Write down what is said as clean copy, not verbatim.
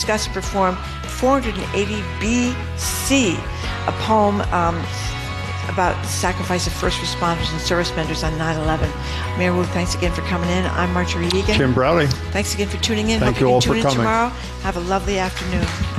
discuss and perform 480 BC, a poem about the sacrifice of first responders and service members on 9/11. Mayor Wu, thanks again for coming in. I'm Marjorie Egan. Jim Browley. Thanks again for tuning in. Thank Hope you all can for tune in coming. tomorrow. Have a lovely afternoon.